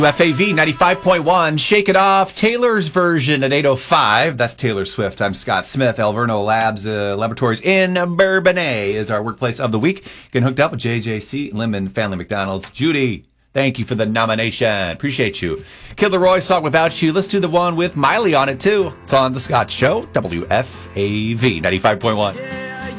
FAV 95.1, Shake It Off, Taylor's version at 8:05. That's Taylor Swift. I'm Scott Smith. Alverno Labs Laboratories in Bourbonnais is our workplace of the week. Getting hooked up with JJC, Lemon Family McDonald's. Judy, thank you for the nomination. Appreciate you. Kid Leroy, Song Without You. Let's do the one with Miley on it, too. It's on The Scott Show, WFAV 95.1.